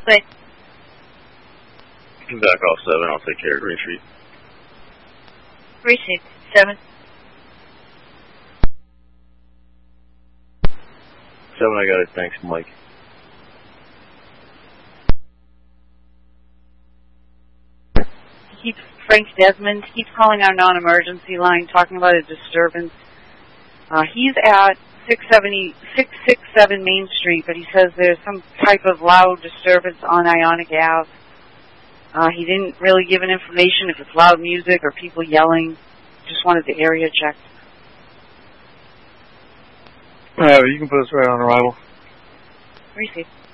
Good. Back off 7, I'll take care of Green Street. Received. 7. 7, I got it. Thanks, Mike. Frank Desmond keeps calling our non-emergency line, talking about a disturbance. He's at 667 Main Street, but he says there's some type of loud disturbance on Ionic Ave. He didn't really give an information if it's loud music or people yelling. Just wanted the area checked. You can put us right on arrival. Received.